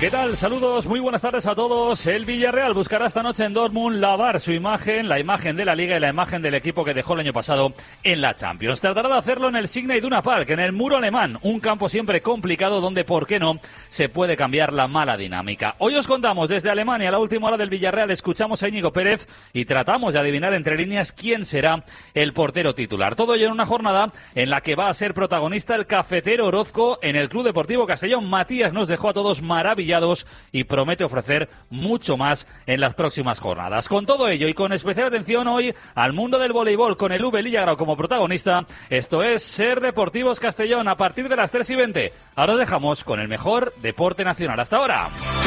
¿Qué tal? Saludos, muy buenas tardes a todos. El Villarreal buscará esta noche en Dortmund lavar su imagen, la imagen de la Liga y la imagen del equipo que dejó el año pasado en la Champions. Tratará de hacerlo en el Signal Iduna Park, en el muro alemán, un campo siempre complicado donde, ¿por qué no?, se puede cambiar la mala dinámica. Hoy os contamos desde Alemania, a la última hora del Villarreal, escuchamos a Íñigo Pérez y tratamos de adivinar entre líneas quién será el portero titular. Todo ello en una jornada en la que va a ser protagonista el cafetero Orozco en el Club Deportivo Castellón. Matías nos dejó a todos maravillados y promete ofrecer mucho más en las próximas jornadas. Con todo ello y con especial atención hoy al mundo del voleibol con el V Lillagrau como protagonista, esto es Ser Deportivos Castellón a partir de las 3:20. Ahora os dejamos con el mejor deporte nacional hasta ahora.